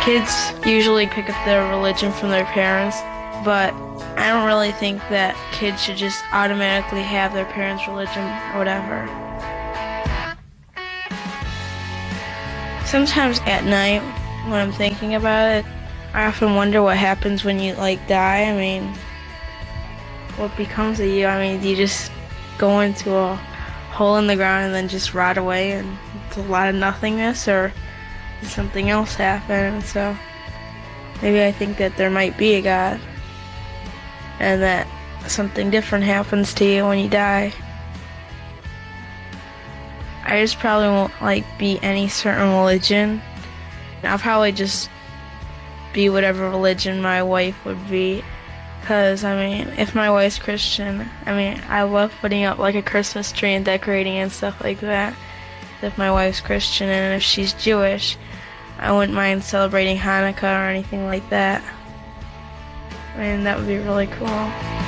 Kids usually pick up their religion from their parents, but I don't really think that kids should just automatically have their parents' religion or whatever. Sometimes at night, when I'm thinking about it, I often wonder what happens when you, die. I mean, what becomes of you? I mean, do you just go into a hole in the ground and then just rot away and it's a lot of nothingness, or does something else happen? And so maybe I think that there might be a God and that something different happens to you when you die. I just probably won't be any certain religion. I'll probably just be whatever religion my wife would be. Because, if my wife's Christian, I love putting up a Christmas tree and decorating and stuff like that. If my wife's Christian, and if she's Jewish, I wouldn't mind celebrating Hanukkah or anything like that. That would be really cool.